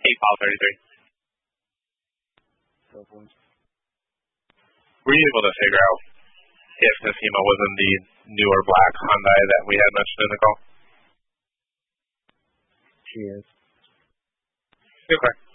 8File 33. Were you able to figure out if Nasima was in the newer black Hyundai that we had mentioned in the call? She is. Okay.